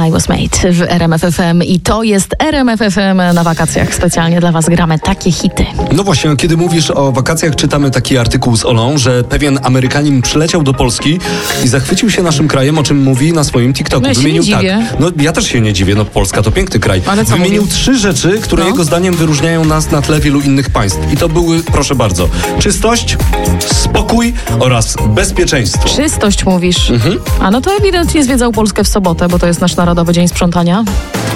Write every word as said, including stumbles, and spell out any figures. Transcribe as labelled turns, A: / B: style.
A: I Was Made w R M F F M i to jest R M F F M na wakacjach. Specjalnie dla was gramy takie hity.
B: No właśnie, kiedy mówisz o wakacjach, czytamy taki artykuł z Olą, że pewien Amerykanin przyleciał do Polski i zachwycił się naszym krajem, o czym mówi na swoim TikToku.
A: No ja się
B: Wymienił
A: nie dziwię.
B: tak. No ja też się nie dziwię, no Polska to piękny kraj.
A: Ale co
B: Wymienił
A: mówił?
B: trzy rzeczy, które
A: No.
B: jego zdaniem wyróżniają nas na tle wielu innych państw. I to były, proszę bardzo, czystość, spokój oraz bezpieczeństwo.
A: Czystość mówisz.
B: Mhm.
A: A no to ewidentnie zwiedzał Polskę w sobotę, bo to jest nasz Narodowy Dzień Sprzątania.